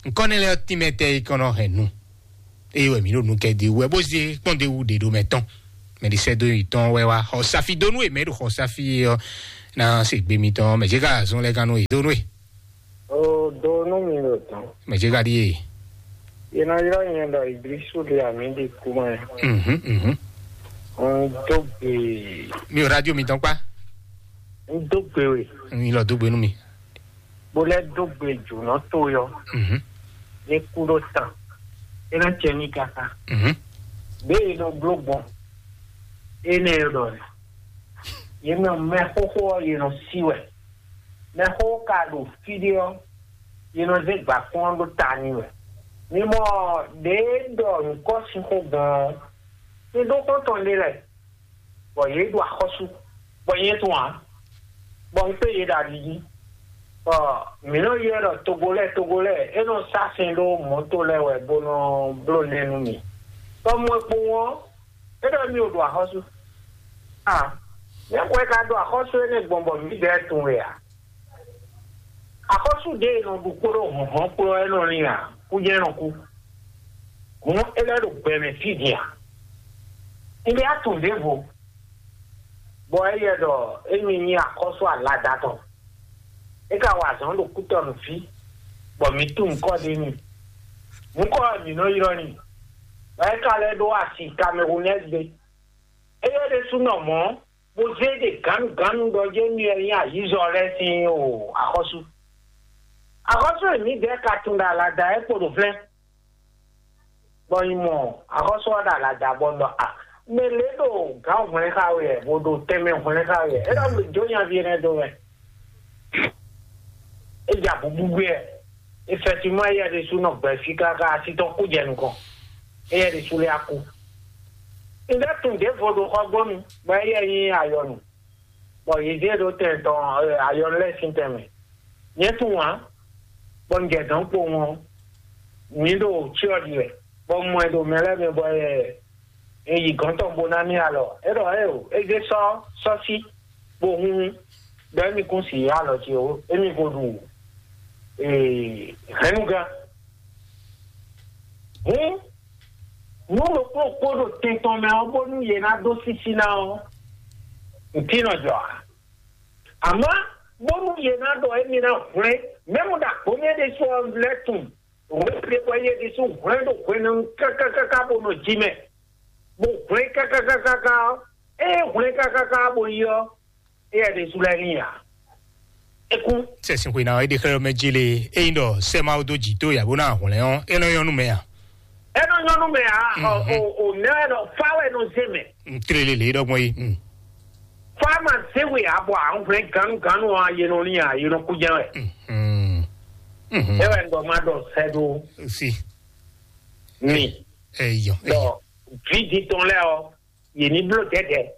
nkone le timete ikono henu e we mi no nuke de we bo se pon de u de do meton me di se do iton we wa ho safi do nu e me do ho safi na se gbe mi ton me je ka zon le kanu e do nu e o do nu mi do ton me je ka di e ina ira yen do Idrisu de ami de kuma mhm mhm on do be mi o radio mi ton pa do be we mi lo do be nu mi bo le do be ju no to yo mhm ne kuro tan ina cheni kaka mhm be no blogbon ene do yeno me ho ho yeno siwe me ho ka do video yeno ze gba fun do tani we ni mo de do nko si ko gan ni do ko ton le re bo ye do akhosu bo ye to an bo pe ye da li bo mi no ye ro togole togole e no sa sin lo moto le we bo no blo nenu mi to mo po won e do mi o do akhosu ah ye ko ka do akhosu ne gbonbo mi de tun we a akhosu de no du koro ho ho koro e no rin a ku je no ku mo ele do benefit ya ile atun de vo bo e ye do e mi ni akhosu alada to e ka wa zon lo ku to no fi bo mi tun ko de ni mo ko mi no iro ni e ka le do asi Camerounais de e ye de su no mo bo je de gan gan do je mi e ya yi zo re sin o akhosu akhosu mi de ka tun da alada e po do fle bo imo akhosu da alada bo do a me le do ga o me ka we bo do teme o me ka we e da jo yan viene do we e ja bu bu we effectivement il y a des sous no Benfica ka si to ku je nko e ya de sou le aku il a tun de vo do ko gbonu ba ye yin ayonu bo ye je do te ton ayon le sin teme ye tun wa bon je don po won ni do chori we bo mo e do mele me bo e e yi kan ton bonani alo e do e o e je so so si bo hun be mi kun si alo ti o e mi ko du e renuga hmm no lo po po do te ton me o bo nu ye na do sisi na o ntino jo ama bo nu ye na do e mi na fure même da ko me de so letun o pe ko ye de so fure do ko na ka ka ka ka bo no jime bo fure ka ka ka ka ka e fure ka ka ka bo yo e de su la nia e ku se sin ko na e de kero mejile e ndo se ma odo jito ya bona hun le on e no yonu me ya e no yonu me ya o o ne no fa we no zeme trele le do mo yi fama se we abo an fure gan gan wa ye no nia ye no ku je we mm mhm e we ndo ma do se do si mi e yo do vidi ton le o ye ni blo dede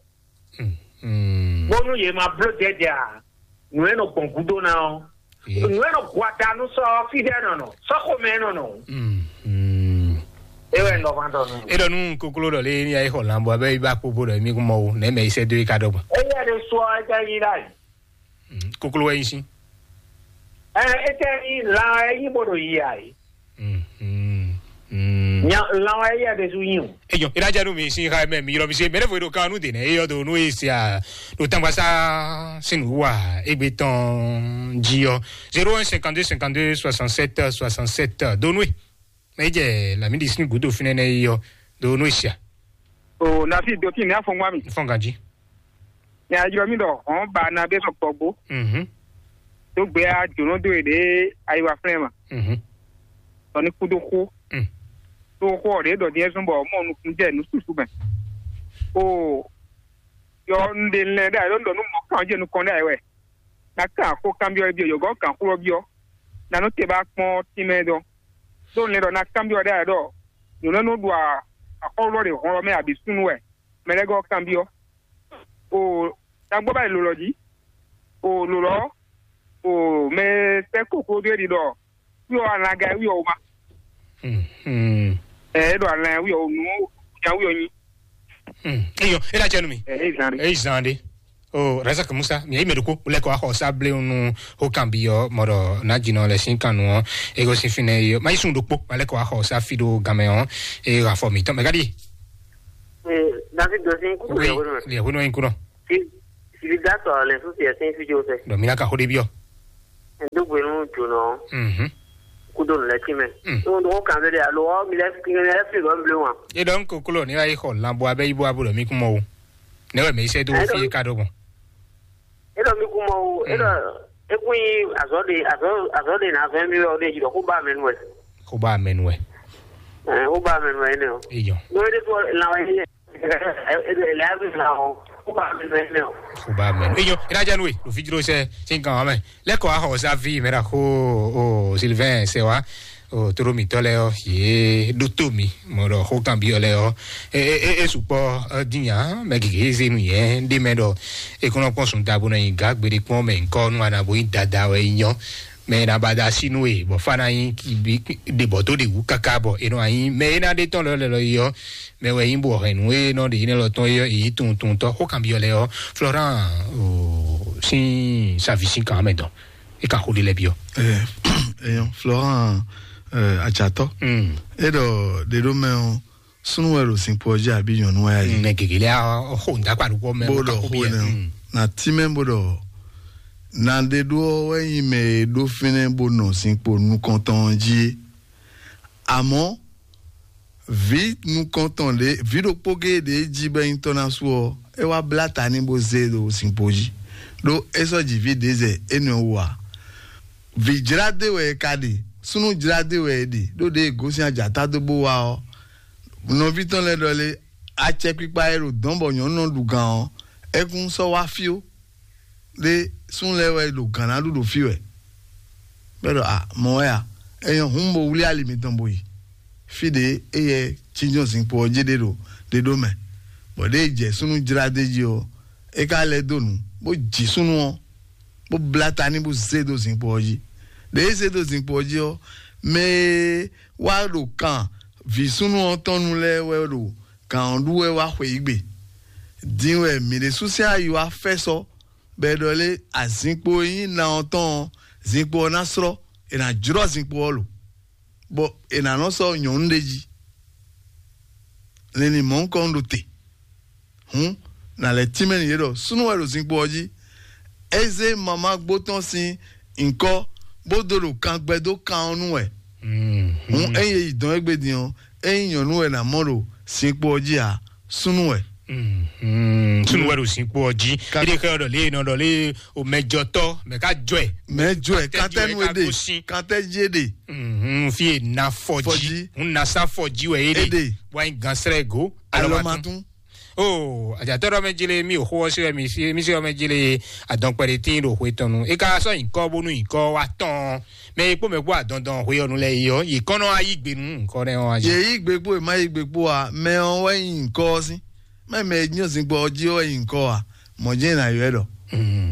mm bonu ye ma blo dede a no e no konkudo na o no e no kwata no so fide no no so ko me no no mm e we ndo ma do no e do nu kokolo do le ni ai ho lambo abe ba popo do mi ko mo na me ise do ka do e ya de so a ja yi dai kokolo yin sin eh e te yi la yi bodo yi ai mm mm nya la ya de su yin eyo ira ja do mi sin ha me mi ro mi se me fo do kanu de ne e do nu e si a do tan pa sa sinu wa egbe ton jio zéro un cinquante-deux cinquante-deux soixante-sept soixante-sept do nu me je la mi di sin gudo fine ne yo do nu sia o na fi do ti ni afon wa mi fongaji ya jo mi do on ba na be so pogbo mhm to gbe a jono do ede ayiwa frema mhm to ni kudo ko mm to ko re do die zumbo mo nu kunje nu susu ben o yo nde le da yo ndo nu mo kan je nu kon da we na ka ko cambio bi yo go kan ko bi yo na no te ba pon ti me do do le do na cambio da do yo no do a akolo re ho me abi sunu we me le go cambio o ta gbo ba lo loji o lo lo o me se koko de di do yo anaga wi o ma mhm eh do ala wi o nu ya wi o yin mhm eyo ira jenu mi eh izande e izande Oh, Razak Musa, mi me duko le ko ho sable unu ho cambio modo na jino le sin kanu e go sin fine yo. Ma isun duko le ko ho sa fido gameon e ra formi. To me gadi. Eh, David dosin ku le wono. Le wono en kuno. Si si dato le su si sin fijo se. Do mina ka ho de bio. Ndo gwenu tuno. Mhm. Ku don le time. So do kan de alo mi le fi le fi go blue one. E don ko kulo ni ai ho lambo abe ibo abulo mi kumo o. Ne we me se do fi ka do bon. Elo mi kumo elo ekui azode azode azode na vemi o de jido ku ba menwe. Ku ba menwe. Eh, ku ba menwe ne o. Iyo. No de to la wa ni. E la bi la o. Ku ba menwe ne o. Ku ba menwe. Iyo, ina janwe, lo fijiro se sin kan ame. Le ko a ho sa vi mera ko o Sylvain se wa. O toro mi tole o ye dotomi moro ho cambio le o e e e supo dinya me gege ze mi e de me do e kono konsun dabo na yin gagbe de pon me nko nu ana bo yin dada we yan me na bada sinu e bo fana yin ki bi de bo to de wu kaka bo e no yin me na de ton lo le lo yo me we yin bo renu e no de yin lo ton yo e tun tun to ho cambio le o Florent o sin service quand même donc e ka ho de le bio eh eh Florent euh achato mm edo de do me sunu wero sin poje abi yon wa yi ne gegele a ho nda kwa ko me bodo ho ne na time bodo na de do we me do fine bono sin po nous content ji amo vite nous content de vido poge de ji ba international e wa blata ni bo zedo sin poji do eso ji vide ze enu wa vijrade we kadi sunu jirade we di do de gosi ajata do bo wa o no viton le dole a che pipa ero don bo yan no lugan o ekun so wa fi o de sun le we lugan na do fi we pero ah mo ya eyan humbo wuli alimitan boyi fi de eye chinjo sin po jede do de do me bo de je sunu jirade ji o e ka le donu bo ji sunu o bo blata ni bo zedo sin po ji de ese do sin pojo me wa ro kan vi sunu otonu le we ro kan duwe wa hwe igbe dinwe mi de social you afeso bedole azinpo yin na oton zinpo nasro e na juro zinpo lo bo e na no so nyon deji le ni mon kondo te hm na le timen yedo sunu we ro zinpo oji eze mama gboton sin nko bodolo kan gbedo kan onu e mm un eye idon egbedian eyan nu e na moro sinpo oji a sunu e mm sunu we sinpo oji ide ka do le no do le o mejo to me ka jo e mejo e kan tenu ede kan te jede mm fi na foji un na sa foji we ede wa gan srego alomatun oh ajatoro mejile mi o ho se mi si mi se o mejile adon pere tin ro hwe tonu e ka so nko bonu nko wa ton me ipo me po adondan hwe onu le yo ikono ayigbenu nko re won aje ye igbepo e ma igbepo a me on we nko si me me nyo sin gbo oji o nko a mo je na yo edo mm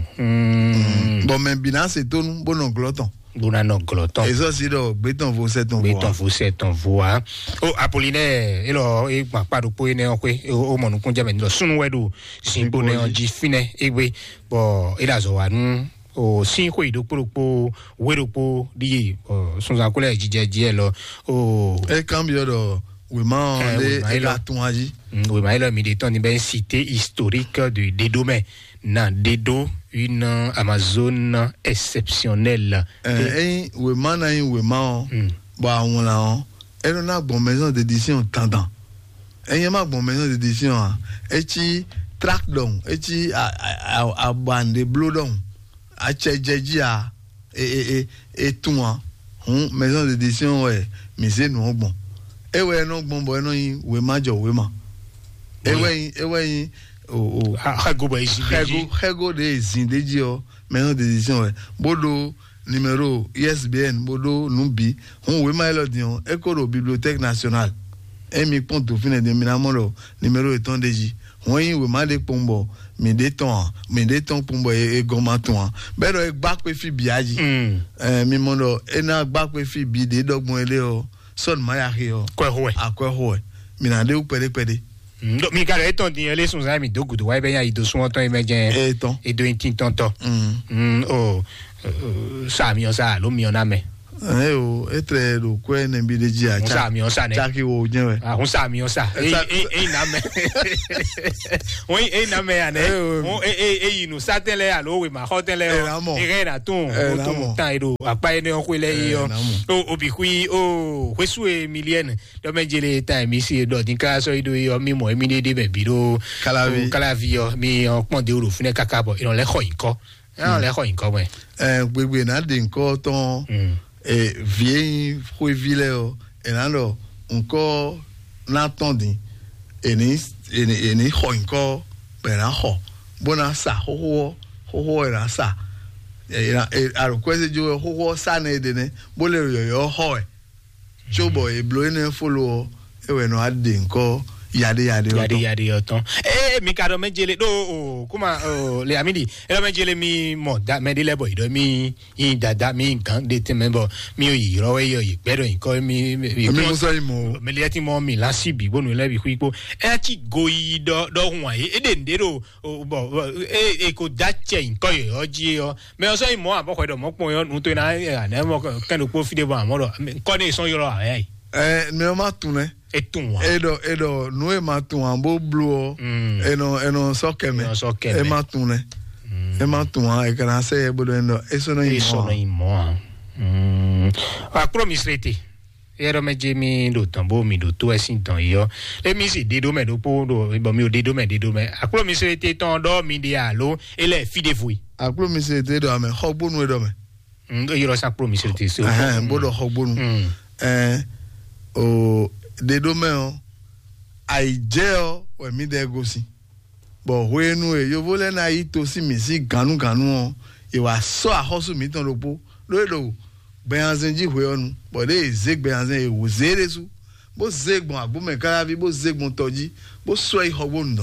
mm bo me binance tonu bono gloton Bona no gloton. Eso si do beton vo seton vo. Beton vo seton vo. O Apollinaire elo e pa pa do po ene o kwe o mo nu kunja me ndo sunu wedu simple ne on ji fine egbe bo ila zo wa nu o sin ko ido poropo weropo di o sunza ko le jije je lo o e cambio do we ma le e la ton agi. Oui, mais là, il est une cité historique de, des domaines. Non, Dedo, une Amazon exceptionnelle. Eh, oui, man, oui, man. Bah, on l'a. Elle n'a bon maison d'édition tendant. Elle n'a bon maison d'édition. Et tu track down. Et tu a a bande de blow down. A tchejeji a et et et tout hein. Maison d'édition ouais, mais c'est non bon. Et ouais non bon bon non oui major oui ma. Et ouais et ouais oh oh hago ba ici hago hago de zindeji o maison d'édition ouais bodo numéro I S B N bodo numbi on oui ma lo dion école bibliothèque nationale et mi ponto fine de minamolo numéro eton deji on yi oui ma de pombo mi de ton mi de ton pombo e gomaton bero e gba pe fi biaji eh mi mondo e na gba pe fi bi de dogbon ele o son ma ya he o ko ho e akwa ho e mi na de u pere pere ndo mi ka le ton din ele sun sa mi do gudu wa be yan ido sun ton emejen e ton edo tin ton to mm mm o sa mi o sa lo mi o na me eh o etre ro ko en bi de ji a sa mi o sa ne cha ki wo jen we ah hun sa mi o sa e e na me won e na me ya ne won e e e inu sa tele ya lo we ma ho tele o e re na tun o tun tan iro apa ene o ko le yo o obi kui o wesu e million do mejele time mi si do din ka so ido yo mi mo mi de de be bi do kalavi kalavi yo mi o pon de oro fune kakabo ino le kho inko ino le kho inko we eh gbegbe na de nko ton e vie fo vile o e na lo nko na ton din eni eni eni kho nko be na kho bona sa ho ho ho ho era sa e na e aro kwese jo ho ho sa na de ne bo le yo yo ho e chobo e blo ne follow e we no ade nko yade yade yade yade oton eh mi ka do mejele do o kuma o le amidi e do mejele mi mo da me de lebo ido mi yin dada mi gan de te member mi o yi ro we yo yi pedo yin ko mi mi mo so imo me le ti mo mi la si bi bonu le bi ku ipo e ti go yi do do hun aye e de ndero bo e e ko da che yin ko yo ji yo me o so imo aboko do mo pon yo nu to na na mo kan do po fi de bo amoro ko ni so yo ro aye eh me o ma tun ne etun wa edo edo no e ma tun an bo blu eno eno sokeme e ma tun ne e ma tun an e kana se e bodo endo e so no imo e so no imo mm a promise rete ero meje mi do tambo mi do to esin tan yo e mi si dedo me do po do e bo mi o dedo me dedo me a promise rete ton do mi di alo e le fi de fui a promise rete do me hogbonu e do me mm yo sa promise rete so eh bodo hogbonu eh o dedo me o aijeo we mi de gosi bo wenu e yo vole na ito si mi si ganu ganu o e wa so ahosu mi tan lopo lo do beyanzen ji hwe onu bo de zeg beyanzen e wo zere su bo zegbon agbo me kara bi bo zegbon toji bo so i hobo ndo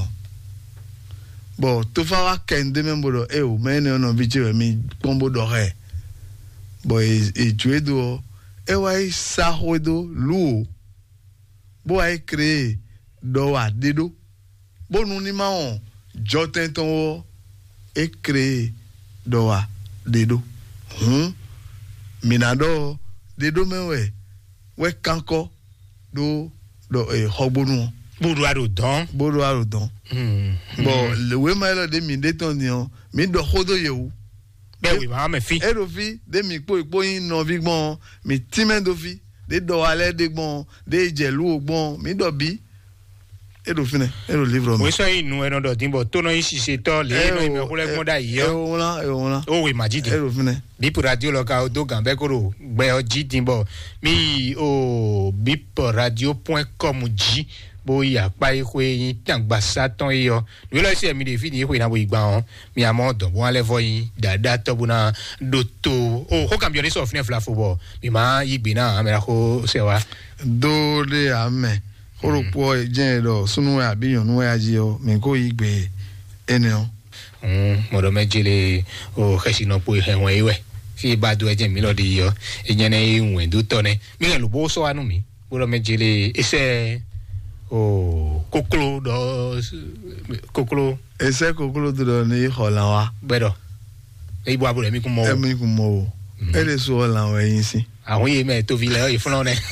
bo to fa wa kende me bodo e o me ne ono bi je mi pombo do re bo e e juedo e wa sa hodo lu bo ai créer do wa dedo bo nu ni ma on joten ton o e créer do wa dedo hm minado dedo me we we kanko do do e hogbonu bodo aro don bodo aro don hm bo le we ma lo de mi de ton ni o mi do hodo yewu be we ma me fi e do fi de mi po ipo yin no vi gbon mi timen do fi de do ale de gbon de jelu ogbon mi do bi e do fine e do livre mi we so inu e no do timbo to no yin sise to le no ime ko le gbon da yi e o la e o la o we majidi e do fine bi pour radio loka o do gan be koro gbe o ji timbo mi o bip radio point com ji bo ya pa ihwe yin tangba satan yo we lo se mi de fi ni ihwe na bo igba on mi amo do bo ale vo yin dada to bu na do to o ko cambio ni so fine fla football mi ma igbe na amera ko se wa do de ame oro po je do sunu abi yonu ya ji o mi ko igbe ene o mm mo do mejele o khesi no po ehwen iwe fi ba do eje mi lo di yo eje na ihwen do to ne mi lo bo so anu mi bo do mejele ise o koklo do koklo ese koklo do ni holan wa bedo e ibo abure mi kun mo e mi kun mo e le so holan wa yin si àwọn ye me to vile e fun ne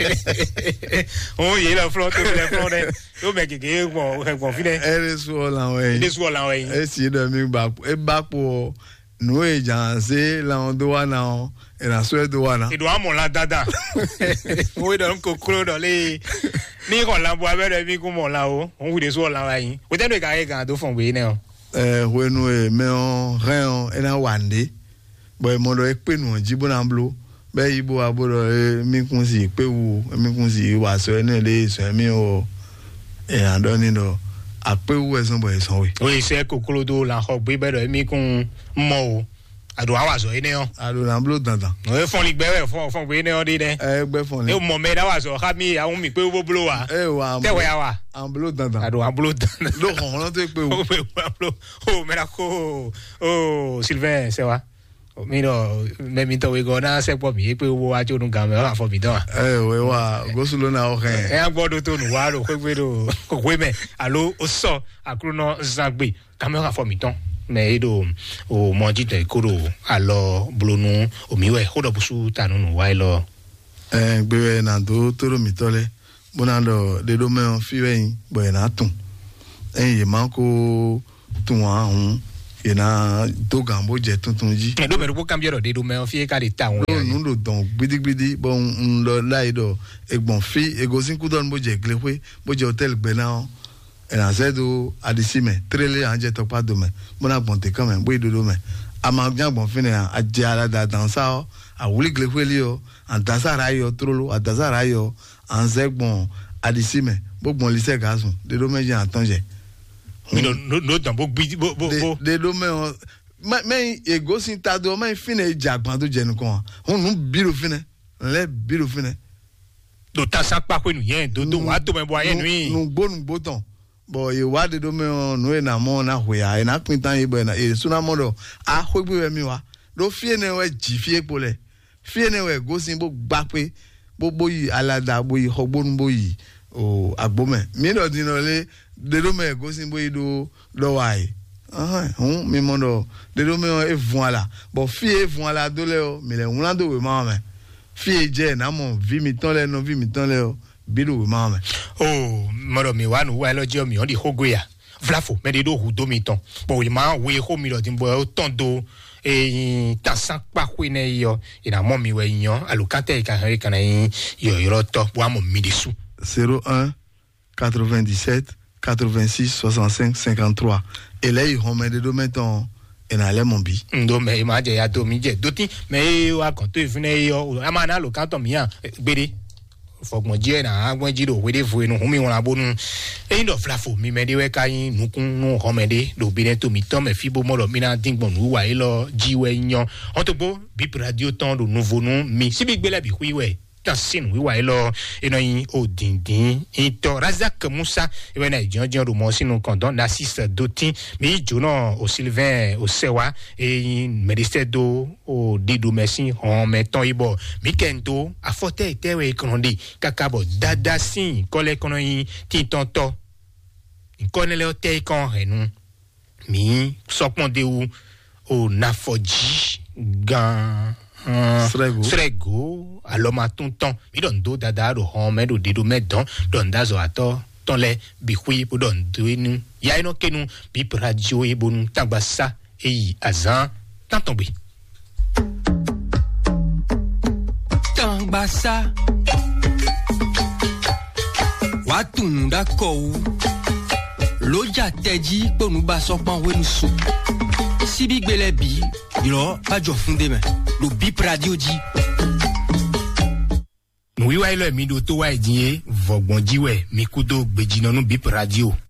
o ye la fun to vile fun ne o me gege gbon gbon fi ne e le so holan wa yin e le so holan wa yin e si do mi gba e ba po no e janse la on do wa na o e na so e do wa na e do amo la dada o e do koklo do le ni ko la bo abere mi ku mo la o on wi de so la wa yin o te no ka e gan do fun we ne o eh we nu e me on ren on e na wande bo e mo do e pe nu jibo na blo be ibo aboro e mi kun si pe wu mi kun si wa so e na le so mi o e ando ni do a pe wu e so bo e so we o ise koklo do la ho gbe be do mi kun mo o ado awa so ene o ado na blo dandan o e fon li gbe we fon fon gbe ne o de ne e gbe fon ni e mo me da wa so ha mi awun mi pe wo blo wa e wa te we awa an blo dandan ado an blo dandan lo kon lo te pe wu o me ra ko o Sylvain c'est wa mi no me mi to we go na se po mi pe wo ajo nu ga me wa fo mi don eh we wa gosulo na o hen e agbodo to nu wa ro pe pe do ko we me alo o so akru no zagbe ka me wa fo mi don me do o mo ji te kuro alo blonu o mi we ho do busu tanu nu wa lo eh gbe na do toro mi tole bona do de do me on fi we bo na tun eh ye man ko tun wa hun ina to gambo je tuntun ji e do me ro cambio ro de do me on fi ka de ta won no no do don gbidigbidi bo n lo lai do egbon fi egosin ku don bo je glepe bo je hotel gbe na e na se do adisime trele anje to pa do me mo na gbon te kan me bo do do me ama jagbon fi ne a je ala da dansa o a wuli glepe li o an dansa ra yo trolo a dansa ra yo an zegbon adisime bo gbon li se gasun de do me je antonje mi no no dan bo gbi bo bo de do me me ego sin ta do me fine jagban to je nkan hun nu biro fine le biro fine do ta sa pa ko nu yen do do wa to me bo ayen nu nu gbo nu gbo ton bo e wa de do me nu e na mo na hoya e na pin tan e bo na e suna mo do a ho gbe mi wa do fie ne we ji fie pole fie ne we go sin bo gba pe bo bo yi alada bo yi hogbo nu bo yi o agbome mi do din no le de do me go sin bo yi do do wai ah hun mi mo do de do me e voilà bo fie voilà do le o mi le won do we ma me fie je na mo vi mi ton le no vi mi ton le o bi do we ma me oh mo do mi wa nu wa lo je mi on di hogo ya vlafo me de do hu do mi ton bo we ma we ho mi lo din bo o ton do e ta san pa ko ne yo ina mo mi we yan alukate ka he kan yin yo yo to bo mo mi de su zéro un quatre-vingt-dix-sept quatre-vingt-six soixante-cinq cinquante-trois et là ils remettent de mettons et na le mon bi ndo me ma je ya to mi je doti me wa kan to ifune yo ama na lo kan to mi yan gbede fogbon je na agbon ji do we de fu enu mi won abonu e ndo flafo mi me de we kayin nukun nu homede do bi ne to mi ton me fi bo mo lo mi na dingbon nu wa e lo ji we yan on to bo bi radio ton do nouveau nu mi si bi gbele bi hui we sin wi wa lo eno yin odindin ito Razak Musa e we na ijon jon do mo sinu kondon na six dotin mi jona o Sylvain o Sewa e mediste do o dido mesin on meton ibo mi kendo afote tewe kondi kakabo dada sin kole kono yin ti tonto nkone le o te kon renu mi sopon de ou o nafoji gan Uh, Srego Srego aloma tonton mi don do dada do hon me do dido me don don dazo ato ton le bi hui po don do nu ya ino kenu bi radio e bonu tagbasa e yi azan tan tombe tagbasa wa tun da ko loja teji ponu ba so pon we nu su sibi gbele bi iro pa jo funde me lo Bip Radio di nu wi wa ilo mi do to wa idin e vogbon jiwe mi kudo gbejina nu Bip Radio